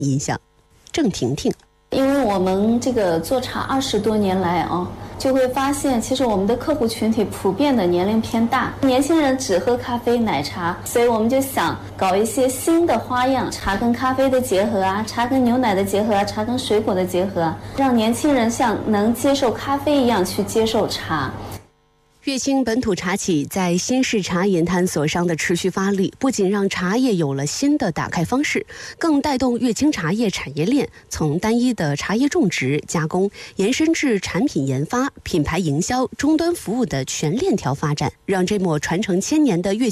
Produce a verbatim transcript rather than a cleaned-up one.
影响。郑婷婷， 因为我们这个做茶二十多年来啊，就会发现，其实我们的客户群体普遍的年龄偏大，年轻人只喝咖啡、奶茶，所以我们就想搞一些新的花样，茶跟咖啡的结合啊，茶跟牛奶的结合啊，茶跟水果的结合啊，让年轻人像能接受咖啡一样去接受茶。 乐清本土茶企在新式茶饮探索上的持续发力，不仅让茶叶有了新的打开方式，更带动乐清茶叶产业链从单一的茶叶种植、加工，延伸至产品研发、品牌营销、终端服务的全链条发展，让这抹传承千年的乐